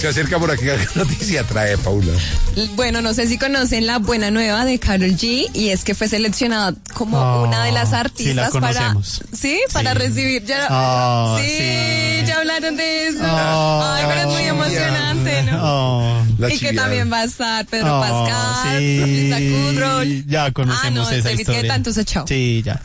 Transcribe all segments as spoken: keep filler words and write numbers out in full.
Se acerca por aquí, ¿qué noticia trae, Paula? Bueno, no sé si conocen la buena nueva de Karol G, y es que fue seleccionada como oh, una de las artistas sí, para sí, para sí. recibir ya oh, sí, sí, ya hablaron de eso. Oh, Ay, pero es muy emocionante, ¿no? Oh, y que chiviada. También va a estar Pedro oh, Pascal, sí, Lisa Kudrow. Ya conocemos ah, no, esa David historia. Guetta, entonces chao. Sí, ya.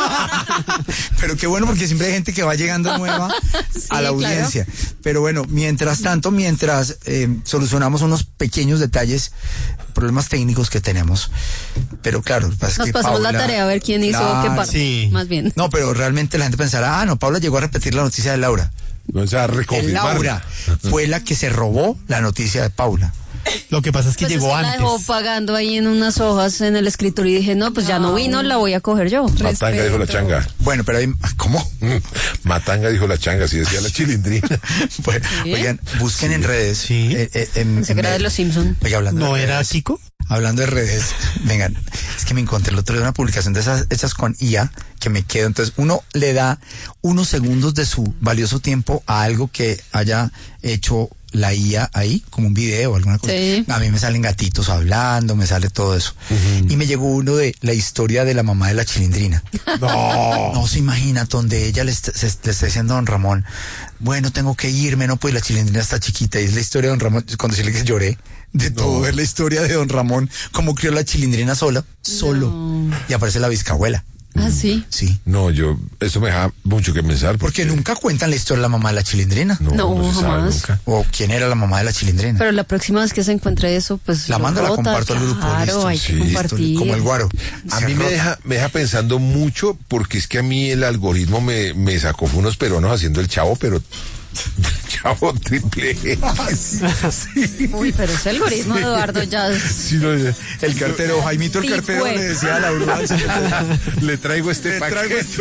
Pero qué bueno, porque siempre hay gente que va llegando nueva sí, a la audiencia. Claro. Pero bueno, mientras tanto, mientras eh, solucionamos unos pequeños detalles, problemas técnicos que tenemos, pero claro, nos que pasamos Paula, la tarea a ver quién hizo claro, qué parte, sí. más bien. No, pero realmente la gente pensará, ah, no, Paula llegó a repetir la noticia de Laura. O sea, reconfirmar. Laura fue la que se robó la noticia de Paula. Lo que pasa es que pues llegó es que antes. La dejó pagando ahí en unas hojas en el escritorio y dije, no, pues ya no vino, la voy a coger yo. Matanga Respeto. dijo la changa. Bueno, pero ahí, ¿cómo? Matanga dijo la changa, si decía la chilindrina. Bueno, ¿sí? Oigan, busquen sí. en redes. Sí. Eh, eh, en, Se era de los Simpson. Oye, hablando ¿No de era redes, Kiko? Hablando de redes, vengan, es que me encontré el otro día una publicación de esas hechas con I A que me quedo. Entonces, uno le da unos segundos de su valioso tiempo a algo que haya hecho la I A ahí, como un video o alguna cosa. Sí. A mí me salen gatitos hablando, me sale todo eso. Uh-huh. Y me llegó uno de la historia de la mamá de la Chilindrina. No, no se imagina, donde ella le está, se, le está diciendo a don Ramón, bueno, tengo que irme, no, pues la Chilindrina está chiquita. Y es la historia de don Ramón, cuando se le dije lloré de no. todo, es la historia de don Ramón, cómo crió la Chilindrina sola, solo. No. Y aparece la bisabuela. Ah, sí. Sí. No, yo, eso me da mucho que pensar. Porque, porque nunca cuentan la historia de la mamá de la Chilindrina. No, no, no se sabe nunca. O quién era la mamá de la Chilindrina. Pero la próxima vez que se encuentre eso, pues. La mando, la comparto al grupo. Claro, listo. hay sí, que compartir. Como el guaro. A mí me deja, me deja pensando mucho, porque es que a mí el algoritmo me, me sacó unos peruanos haciendo el Chavo, pero. Chavo triple X. Sí. Uy, pero ese algoritmo, sí. Eduardo, ya. Sí, no, el cartero, Jaimito el cartero le decía a la Urbana. Le traigo este le paquete. Traigo este